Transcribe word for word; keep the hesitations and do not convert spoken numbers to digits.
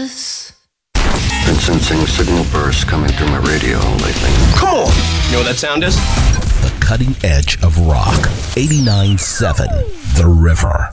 us. Been sensing signal bursts coming through my radio lately. Come on! You know what that sound is? The cutting edge of rock. eighty-nine point seven The River.